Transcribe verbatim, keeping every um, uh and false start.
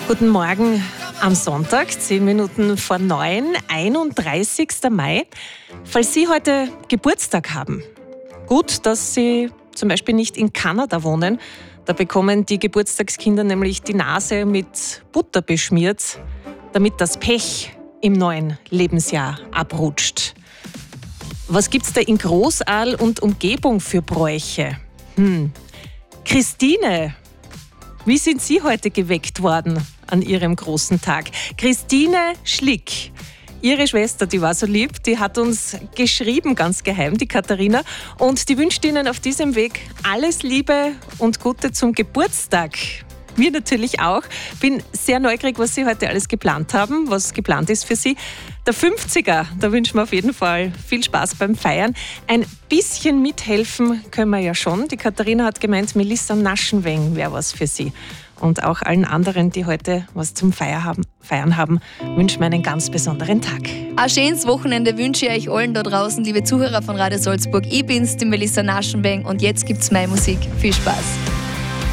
Guten Morgen am Sonntag, zehn Minuten vor neun, einunddreißigster Mai. Falls Sie heute Geburtstag haben, gut, dass Sie zum Beispiel nicht in Kanada wohnen. Da bekommen die Geburtstagskinder nämlich die Nase mit Butter beschmiert, damit das Pech im neuen Lebensjahr abrutscht. Was gibt's da in Großaal und Umgebung für Bräuche? Hm. Christine, wie sind Sie heute geweckt worden an Ihrem großen Tag? Christine Schlick, Ihre Schwester, die war so lieb, die hat uns geschrieben, ganz geheim, die Katharina, und die wünscht Ihnen auf diesem Weg alles Liebe und Gute zum Geburtstag. Mir natürlich auch. Bin sehr neugierig, was Sie heute alles geplant haben, was geplant ist für Sie. Der fünfziger, da wünschen wir auf jeden Fall viel Spaß beim Feiern. Ein bisschen mithelfen können wir ja schon. Die Katharina hat gemeint, Melissa Naschenweng wäre was für Sie. Und auch allen anderen, die heute was zum Feiern haben, Feiern haben, wünschen wir einen ganz besonderen Tag. Ein schönes Wochenende wünsche ich euch allen da draußen, liebe Zuhörer von Radio Salzburg. Ich bin's, die Melissa Naschenweng, und jetzt gibt's meine Musik. Viel Spaß.